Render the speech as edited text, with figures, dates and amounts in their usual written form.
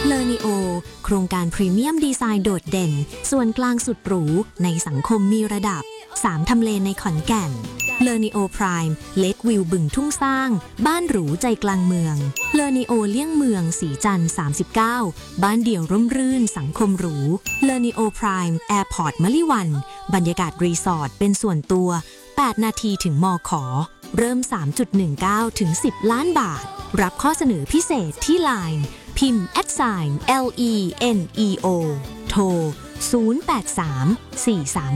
เลอนิโอโครงการพรีเมียมดีไซน์โดดเด่นส่วนกลางสุดหรูในสังคมมีระดับ3ทำเลในขอนแก่นเลอนิโอไพร์เลควิวบึงทุ่งสร้างบ้านหรูใจกลางเมืองเลอนิโอเลี่ยงเมืองสีจันทร์39บ้านเดี่ยวร่มรื่นสังคมหรูเลอนิโอไพร์แอร์พอร์ตมะลิวันบรรยากาศรีสอร์ทเป็นส่วนตัว8นาทีถึงมข.เริ่ม 3.19 ถึง 10 ล้านบาทรับข้อเสนอพิเศษที่ LINE พิมพ์ @LENEO โทร 083 430